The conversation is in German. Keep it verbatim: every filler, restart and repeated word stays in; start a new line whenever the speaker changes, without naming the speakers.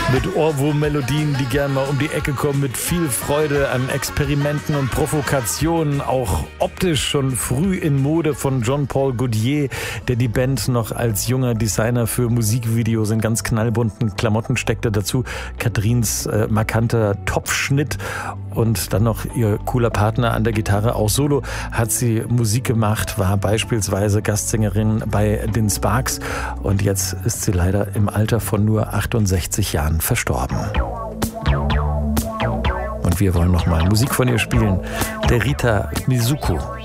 Mit Ohrwurm-Melodien, die gern mal um die Ecke kommen, mit viel Freude an Experimenten und Provokationen, auch optisch schon früh in Mode von Jean-Paul Gaultier, der die Band noch als junger Designer für Musikvideos in ganz knallbunten Klamotten steckte. Dazu Katrins äh, markanter Topfschnitt und dann noch ihr cooler Partner an der Gitarre. Auch solo hat sie Musik gemacht, war beispielsweise Gastsängerin bei den Sparks und jetzt ist sie leider im Alter von nur achtundsechzig Jahren verstorben. Und wir wollen nochmal Musik von ihr spielen. Der Rita Mizuko.